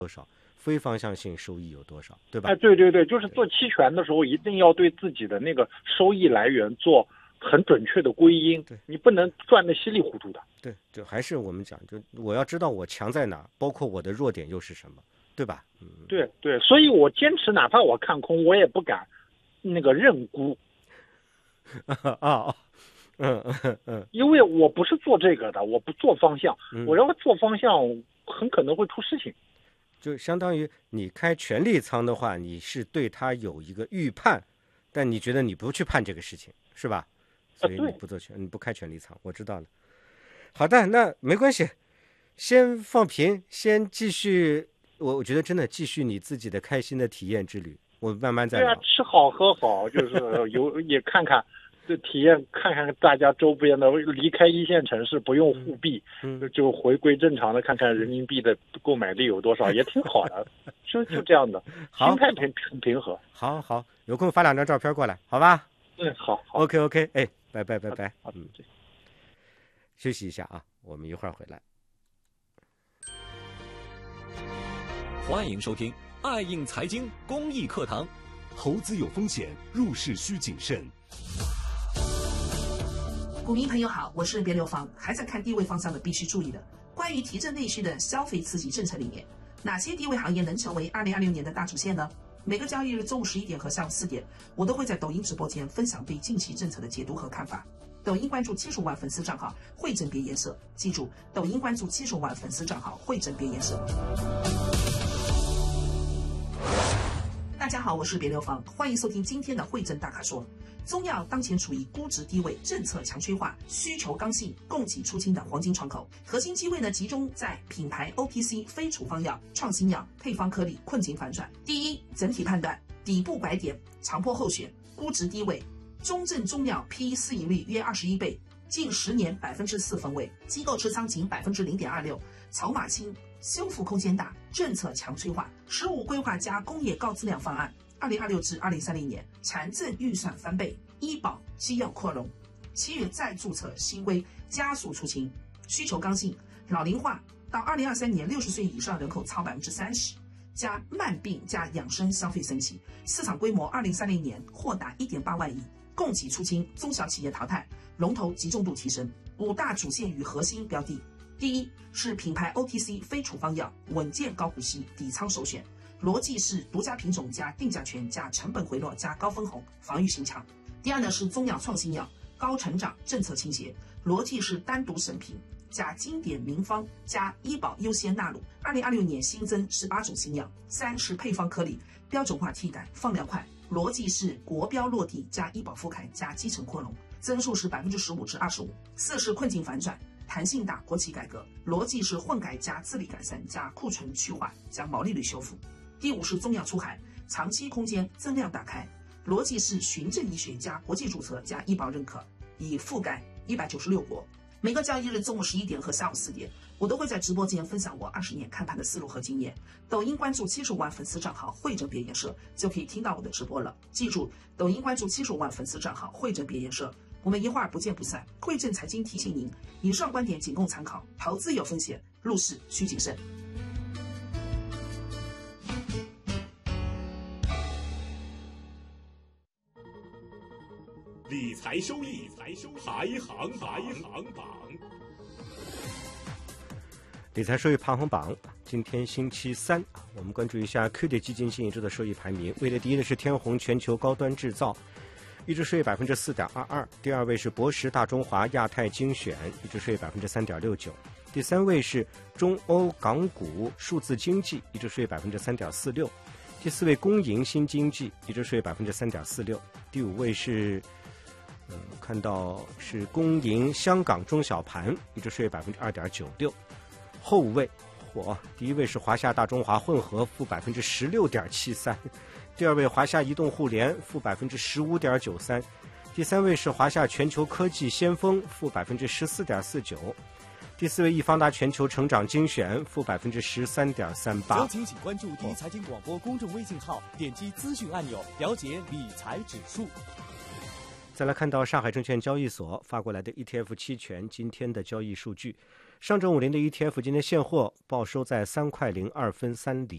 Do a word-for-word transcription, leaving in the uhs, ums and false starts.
多少，非方向性收益有多少，对吧？ 哎，对对对，就是做期权的时候，一定要对自己的那个收益来源做很准确的归因， 对， 你不能赚得稀里糊涂的。 对，就还是我们讲，就我要知道我强在哪，包括我的弱点又是什么，对吧？嗯， 对对，所以我坚持，哪怕我看空，我也不敢那个认沽。 啊啊，嗯嗯嗯， 因为我不是做这个的，我不做方向， 嗯、 我要做方向，很可能会出事情。 就相当于你开权利仓的话，你是对它有一个预判，但你觉得你不去判这个事情，是吧？所以你不做权，你不开权利仓，我知道了。好的，那没关系，先放平，先继续。我我觉得真的继续你自己的开心的体验之旅，我慢慢再聊。 对啊，吃好喝好，就是有也看看，就体验看看大家周边的，离开一线城市不用货币， 嗯， 就回归正常的，看看人民币的购买力有多少，也挺好的，就就这样的，心态平很平和。 好好，有空发两张照片过来，好吧？ 嗯，好好 ，OK OK， 哎，拜拜拜拜， 好， 嗯，休息一下啊，我们一会儿回来。 欢迎收听爱映财经公益课堂。 投资有风险，入市需谨慎。 股民朋友好，我是别流芳。还在看低位方向的必须注意的，关于提振内需的消费刺激政策里面，哪些低位行业能成为二零二六年的大主线呢？每个交易日中午十一点和下午四点，我都会在抖音直播间分享对近期政策的解读和看法。抖音关注七十五万粉丝账号汇整别颜色，记住，抖音关注七十五万粉丝账号汇整别颜色。大家好，我是别流芳，欢迎收听今天的汇整大咖说。中药当前处于估值低位、政策强催化、需求刚性、供给出清的黄金窗口，核心机会呢集中在品牌 O T C 非处方药、创新药、配方颗粒，困境反转。第一，整体判断，底部拐点，长波后选，估值低位，中证中药 P E 市盈率约二十一倍，近十年百分之四分位，机构持仓仅百分之零点二六，筹码轻，修复空间大，政策强催化，十五规划加工业高质量方案。二零二六至二零三零年，财政预算翻倍，医保基要扩容，七月再注册新规，加速出清，需求刚性，老龄化到二零二三年，六十岁以上人口超百分之三十，加慢病加养生消费升级，市场规模二零三零年或达一点八万亿，供给出清，中小企业淘汰，龙头集中度提升，五大主线与核心标的。第一是品牌 O T C 非处方药，稳健高股息，底仓首选。逻辑是独家品种加定价权加成本回落加高分红，防御性强。第二呢是中药创新药，高成长，政策倾斜，逻辑是单独审评加经典名方加医保优先纳入。二零二六年新增十八种新药。三是配方颗粒，标准化替代，放量快，逻辑是国标落地加医保覆盖加基层扩容，增速是百分之十五至二十五。四是困境反转，弹性大，国企改革，逻辑是混改加自力改善加库存去化加毛利率修复。第五是中药出海，长期空间增量打开，逻辑是循证医学加国际注册加医保认可，已覆盖一百九十六国。每个交易日中午十一点和下午四点，我都会在直播间分享我二十年看盘的思路和经验。抖音关注七十五万粉丝账号汇整别颜色，就可以听到我的直播了。记住，抖音关注七十五万粉丝账号汇整别颜色，我们一会儿不见不散。汇正财经提醒您，以上观点仅供参考，投资有风险，入市需谨慎。 理财收益排行排行榜， 理财收益排行榜，今天星期三，我们关注一下 Q D 基金新一周的收益排名。位列第一的是天弘全球高端制造，一周收益百分之四点二二；第二位是博时大中华亚太精选，一周收益百分之三点六九；第三位是中欧港股数字经济，一周收益百分之三点四六；第四位公营新经济，一周收益百分之三点四六；第五位是。嗯，看到是公营香港中小盘，一周收益百分之二点九六。后位，嚯，第一位是华夏大中华混合，负百分之十六点七三；第二位华夏移动互联，负百分之十五点九三；第三位是华夏全球科技先锋，负百分之十四点四九；第四位易方达全球成长精选，负百分之十三点三八。 详情请关注第一财经广播公众微信号，点击资讯按钮，了解理财指数。 再来看到上海证券交易所发过来的 E T F 期权今天的交易数据， 上证五零的 E T F 今天现货报收在三块零二分三厘。